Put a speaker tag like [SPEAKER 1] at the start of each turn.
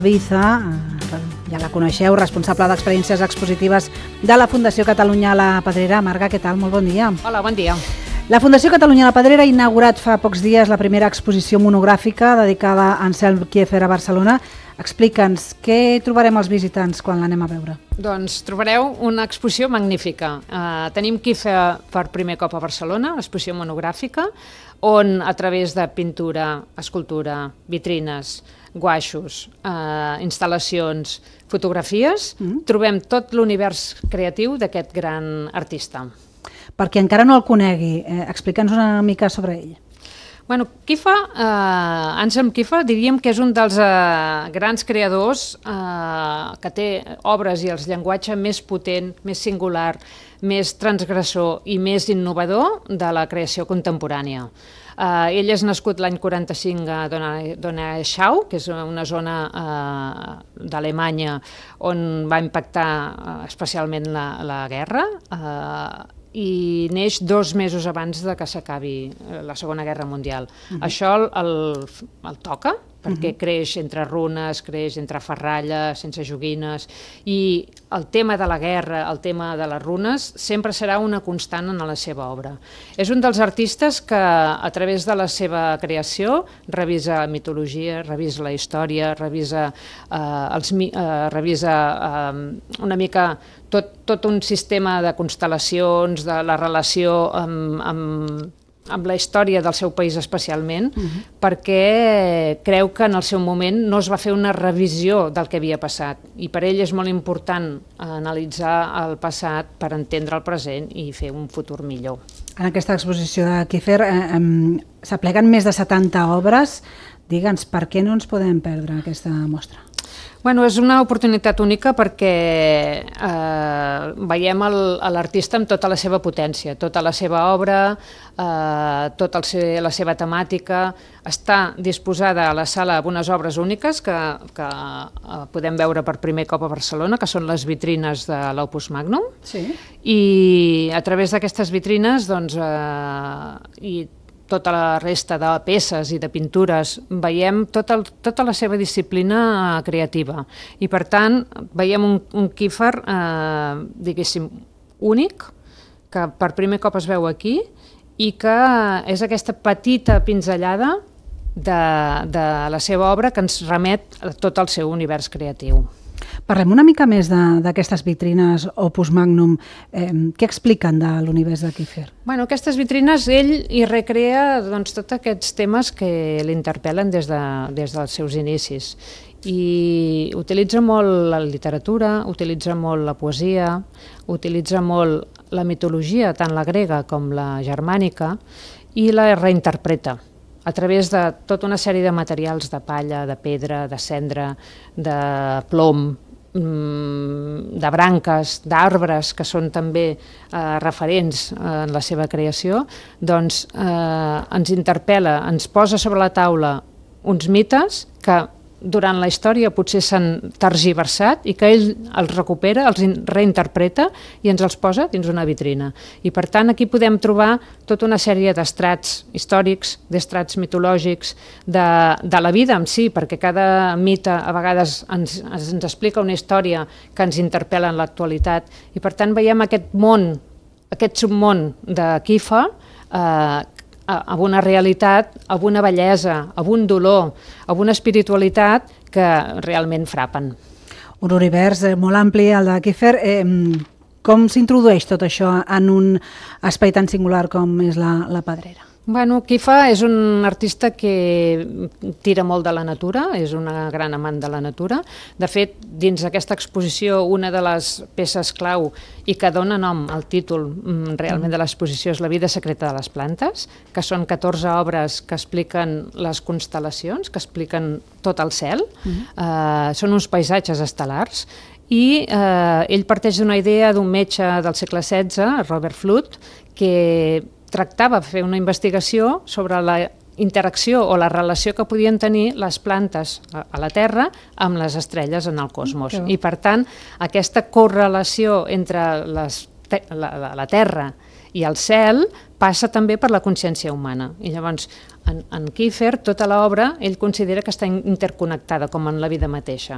[SPEAKER 1] Biza, ja la coneixeu, responsable d'experiències expositives de la Fundació Catalunya La Pedrera. Marga, què tal? Molt bon dia.
[SPEAKER 2] Hola, bon dia.
[SPEAKER 1] La Fundació Catalunya La Pedrera ha inaugurat fa pocs dies la primera exposició monogràfica dedicada a Anselm Kiefer a Barcelona. Explica'ns, què trobarem els visitants quan l'anem a veure?
[SPEAKER 2] Doncs trobareu una exposició magnífica. Tenim Kiefer per primer cop a Barcelona, una exposició monogràfica, on a través de pintura, escultura, vitrines, guaixos, instal·lacions, fotografies, trobem tot l'univers creatiu d'aquest gran artista.
[SPEAKER 1] Per qui encara no el conegui, explica'ns una mica sobre ell.
[SPEAKER 2] Bueno, Anselm Kiefer diríem que és un dels grans creadors que té obres i el llenguatge més potent, més singular, més transgressor i més innovador de la creació contemporània. Ell és nascut l'any 45 a Donaueschau, que és una zona d'Alemanya on va impactar especialment la guerra, i neix 2 mesos abans de que s'acabi la Segona Guerra Mundial. Això el toca, perquè creix entre runes, creix entre ferralles, sense joguines, i el tema de la guerra, el tema de les runes, sempre serà una constant en la seva obra. És un dels artistes que, a través de la seva creació, revisa mitologia, revisa la història, revisa una mica tot un sistema de constel·lacions, de la relació amb la història del seu país especialment, perquè creu que en el seu moment no es va fer una revisió del que havia passat, i per ell és molt important analitzar el passat per entendre el present i fer un futur millor.
[SPEAKER 1] En aquesta exposició de Kiefer s'apleguen més de 70 obres. Digue'ns, per què no ens podem perdre aquesta mostra?
[SPEAKER 2] Bueno, és una oportunitat única perquè veiem l'artista amb tota la seva potència, tota la seva obra, tota la seva temàtica. Està disposada a la sala amb unes obres úniques que podem veure per primer cop a Barcelona, que són les vitrines de l'Opus Magnum.
[SPEAKER 1] Sí.
[SPEAKER 2] I a través d'aquestes vitrines, doncs, i tota la resta de peces i de pintures, veiem tota la seva disciplina creativa. I per tant, veiem un Kiefer, diguéssim, únic, que per primer cop es veu aquí, i que és aquesta petita pinzellada de la seva obra que ens remet a tot el seu univers creatiu.
[SPEAKER 1] Parlem una mica més d'aquestes vitrines Opus Magnum. Què expliquen de l'univers de Kiefer?
[SPEAKER 2] Bueno, aquestes vitrines, ell hi recrea tots aquests temes que l'interpel·len des dels seus inicis. I utilitza molt la literatura, utilitza molt la poesia, utilitza molt la mitologia, tant la grega com la germànica, i la reinterpreta a través de tota una sèrie de materials, de palla, de pedra, de cendra, de plom, de branques, d'arbres, que són també referents en la seva creació, doncs ens interpel·la, ens posa sobre la taula uns mites que durant la història potser s'han tergiversat i que ell els recupera, els reinterpreta i ens els posa dins una vitrina. I per tant aquí podem trobar tota una sèrie d'estrats històrics, d'estrats mitològics, de la vida en si, perquè cada mite a vegades ens explica una història que ens interpel·la en l'actualitat, i per tant veiem aquest món, aquest submón de Kiefer, amb una realitat, amb una bellesa, amb un dolor, amb una espiritualitat que realment frapen.
[SPEAKER 1] Un univers molt ampli, el de Kiefer. Com s'introdueix tot això en un espai tan singular com és la Pedrera?
[SPEAKER 2] Bueno, Kiefer és un artista que tira molt de la natura, és una gran amant de la natura. De fet, dins d'aquesta exposició, una de les peces clau i que dona nom al títol realment de l'exposició és La vida secreta de les plantes, que són 14 obres que expliquen les constel·lacions, que expliquen tot el cel. Són uns paisatges estel·lars. I ell parteix d'una idea d'un metge del segle XVI, Robert Fludd, que tractava de fer una investigació sobre la interacció o la relació que podien tenir les plantes a la Terra amb les estrelles en el cosmos. I per tant, aquesta correlació entre la Terra i el cel passa també per la consciència humana. I llavors, en Kiefer, tota l'obra, ell considera que està interconnectada, com en la vida mateixa.